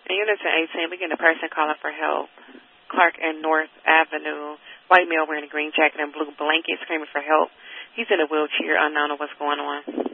In Unison 18, we get a person calling for help. Clark and North Avenue. White male wearing a green jacket and blue blanket screaming for help. He's in a wheelchair, unknown of what's going on.